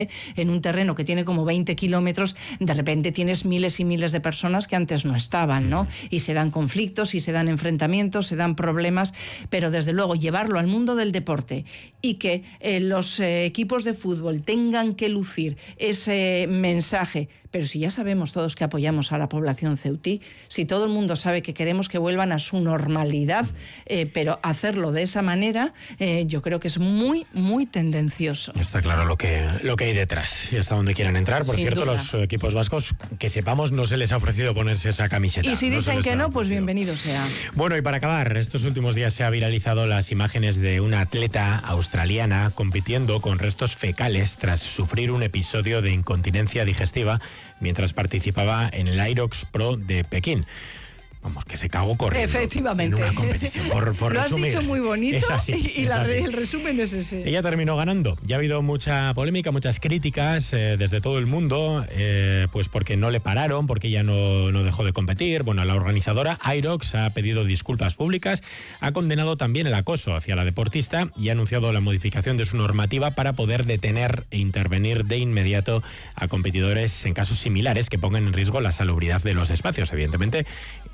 en un terreno que tiene como 20 kilómetros, de repente tienes miles y miles de personas que antes no estaban, ¿no? Y se dan conflictos, y se dan enfrentamientos, se dan problemas, pero desde luego llevarlo al mundo del deporte y que los equipos de fútbol tengan que lucir ese mensaje, pero si ya sabemos todos que apoyamos a la población ceutí, si todo el mundo sabe que queremos que vuelvan a su normalidad, pero hacerlo de esa manera, yo creo que es muy, muy tendencioso. Está claro lo que hay detrás y hasta dónde quieran entrar. Por cierto, los equipos vascos, que sepamos, no se les ha ofrecido ponerse esa camiseta. Y si dicen que no, pues bienvenido sea. Bueno, y para acabar, estos últimos días se ha viralizado las imágenes de una atleta australiana compitiendo con restos fecales tras sufrir un episodio de incontinencia digestiva mientras participaba en el Irox Pro de Pekín. Vamos, que se cagó corriendo. Efectivamente. En una competición, por lo resumir. Has dicho muy bonito, es así, y el resumen es ese. Ella terminó ganando. Ya ha habido mucha polémica, muchas críticas desde todo el mundo, pues porque no le pararon, porque ella no dejó de competir. Bueno, la organizadora Irox ha pedido disculpas públicas, ha condenado también el acoso hacia la deportista y ha anunciado la modificación de su normativa para poder detener e intervenir de inmediato a competidores en casos similares que pongan en riesgo la salubridad de los espacios. Evidentemente,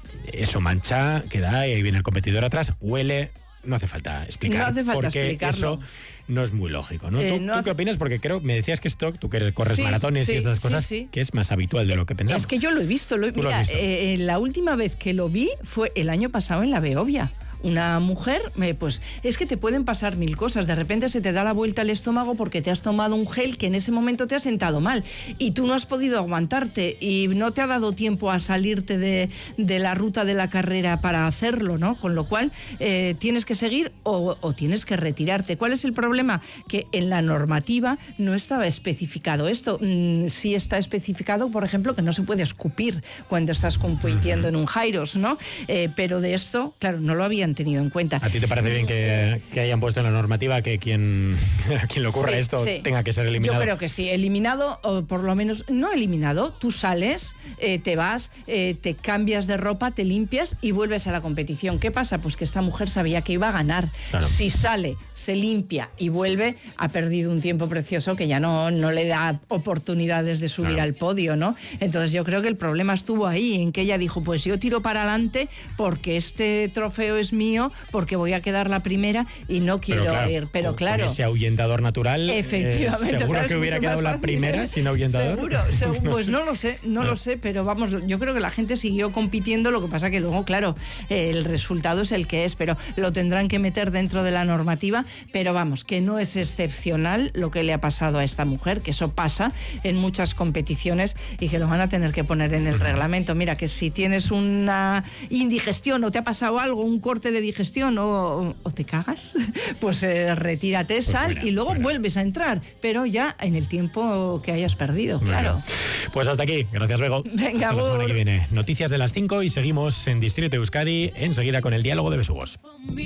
eso mancha, queda y ahí viene el competidor atrás, huele, no hace falta explicar. No hace falta porque explicarlo. Eso no es muy lógico, ¿no? ¿Tú qué opinas? Porque creo, me decías que esto, tú que corres maratones y estas cosas, que es más habitual de lo que pensamos. Es que yo lo he visto. Mira, la última vez que lo vi fue el año pasado en la Beovia. Una mujer, pues es que te pueden pasar mil cosas. De repente se te da la vuelta al estómago porque te has tomado un gel que en ese momento te ha sentado mal y tú no has podido aguantarte y no te ha dado tiempo a salirte de la ruta de la carrera para hacerlo, ¿no? Con lo cual tienes que seguir o tienes que retirarte. ¿Cuál es el problema? Que en la normativa no estaba especificado esto. Sí está especificado, por ejemplo, que no se puede escupir cuando estás compitiendo en un Gyros, ¿no? Pero de esto, claro, no lo habían tenido en cuenta. ¿A ti te parece bien que hayan puesto en la normativa que a quien le ocurra esto tenga que ser eliminado? Yo creo que sí, eliminado, o por lo menos no eliminado. Tú sales, te vas, te cambias de ropa, te limpias y vuelves a la competición. ¿Qué pasa? Pues que esta mujer sabía que iba a ganar. Claro. Si sale, se limpia y vuelve, ha perdido un tiempo precioso que ya no le da oportunidades de subir al podio, ¿no? Entonces yo creo que el problema estuvo ahí, en que ella dijo, pues yo tiro para adelante porque este trofeo es mío, porque voy a quedar la primera y no quiero ir. Pero claro, con ese ahuyentador natural, efectivamente, seguro que hubiera quedado la primera sin ahuyentador. Seguro, pues no lo sé, pero vamos, yo creo que la gente siguió compitiendo, lo que pasa que luego, claro, el resultado es el que es, pero lo tendrán que meter dentro de la normativa, pero vamos, que no es excepcional lo que le ha pasado a esta mujer, que eso pasa en muchas competiciones y que lo van a tener que poner en el reglamento. Mira, que si tienes una indigestión o te ha pasado algo, un corte de digestión o te cagas, pues retírate, sal y luego vuelves a entrar, pero ya en el tiempo que hayas perdido, claro. Pues hasta aquí, gracias Bego. Venga, hasta la semana que viene. Noticias de las 5 y seguimos en Distrito Euskadi enseguida con el diálogo de Besugos.